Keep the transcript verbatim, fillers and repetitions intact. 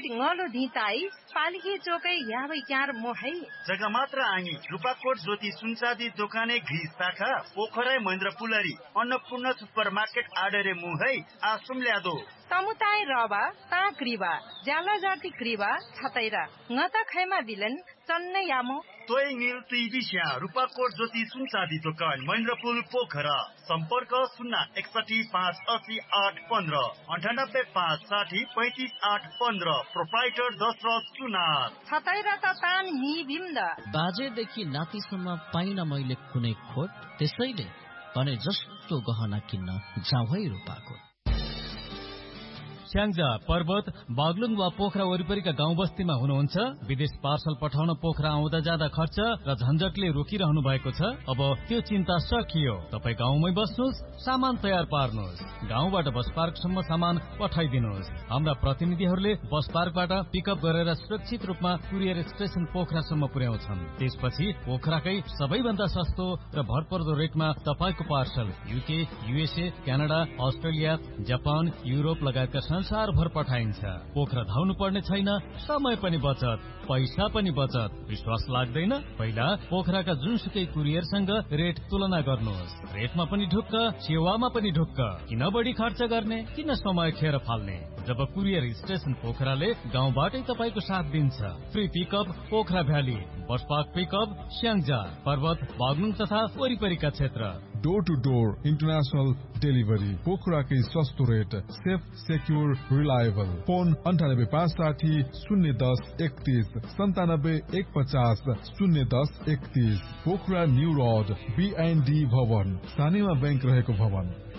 Market ngalo दिताई पालिके चोकै याबै Kyar मोहै जग्गा मात्र आङी रूपाकोट ज्योति सुनसादी दोकाने घी शाखा पोखराई महेन्द्र पुलरी अन्नपूर्ण सुपर मार्केट आडरे मुहै आश्रम ल्यादो समुदाय रवा ता क्रिवा ज्याला जाति क्रिवा छतैरा ngata खैमा बिलन चन्नै यामो तोय निल तुई बिस्या रूपाकोट ज्योति सुनसादी दोकान महेन्द्रपुल पोखरा सम्पर्क शून्य एकसठी पाँच असी आठ पन्ध्र अन्ठानब्बे पाँच साठी पैँतिस आठ पन्ध्र प्रोप्राइटर दशरथ सुनार छतैरा त तान नि बिम्द बाजेदेखि नातिसम्म पाइन मैले कुनै खोट त्यसैले भने जस्तो गहना किन्न जाउँ है रूपाकोट स्याङ्जा पर्वत बागलुङ वा पोखरा वरिपरिका गाउँ बस्तीमा हुनुहुन्छ विदेश पार्सल पठाउन पोखरा आउँदा जाँदा खर्च र झन्झटले रोकिरहनु भएको छ अब त्यो चिन्ता सकियो। तपाईँ गाउँमै बस्नुहोस्, सामान तयार पार्नुहोस्, गाउँबाट बस पार्कसम्म सामान पठाइदिनुहोस्। हाम्रा प्रतिनिधिहरूले बस पार्कबाट पिकअप गरेर सुरक्षित रूपमा कुरियर स्टेशन पोखरासम्म पुर्याउँछन्। त्यसपछि पोखराकै सबैभन्दा सस्तो र भरपर्दो रेटमा तपाईँको parcel UK, USA, Canada, Australia, Japan, Europe लगायतका संसारभर पठाइन्छ। पोखरा धाउनु पर्ने छैन, समय पनि बचत, पैसा पनि बचत। विश्वास लाग्दैन? पहिला पोखराका जुनसुकै कुरियरसँग रेट तुलना गर्नुहोस्। रेटमा पनि ढुक्क, सेवामा पनि ढुक्क। किन बढी खर्च गर्ने, किन समय खेर फाल्ने? जब कुरियर स्टेशन पोखराले गाउँबाटै तपाईँको साथ दिन्छ। Free pickup Pokhara valley, bus park pickup Syangja, पर्वत बागलुङ तथा वरिपरिका क्षेत्र। Door two door international delivery, पोखराकै सस्तो rate, safe secure reliable. Phone अन्ठानब्बे पाँच साठी शून्य दस एकतीस सन्तानब्बे एक पचास शून्य दस एकतीस। पोखरा न्यू रोड बिएनडी भवन, सानेमा बैंक रहेको भवन।